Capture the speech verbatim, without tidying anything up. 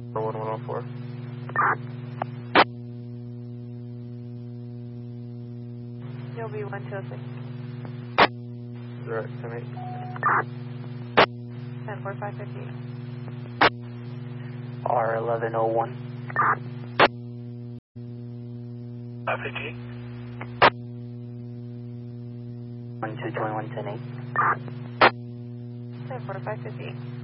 one one oh four. You'll be one two oh six. Direct ten eight. ten four five fifty. R eleven oh one. five fifty. one two twenty-one ten eight. ten four five fifty.